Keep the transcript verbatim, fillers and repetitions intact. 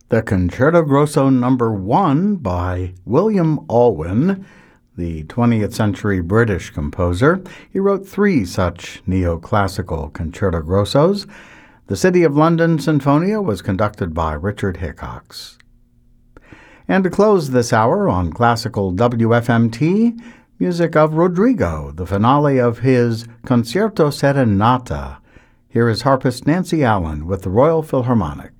The Concerto Grosso Number One by William Alwyn, the twentieth century British composer. He wrote three such neoclassical concerto grossos. The City of London Sinfonia was conducted by Richard Hickox. And to close this hour on Classical W F M T, music of Rodrigo, the finale of his Concerto Serenata. Here is harpist Nancy Allen with the Royal Philharmonic.